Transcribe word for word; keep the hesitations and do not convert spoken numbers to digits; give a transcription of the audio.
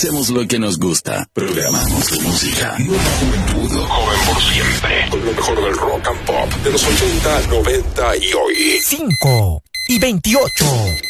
hacemos lo que nos gusta. Programamos tu música. Nueva juventud, joven por siempre. Con lo mejor del rock and pop de los ochenta, noventa y hoy. cinco y veintiocho.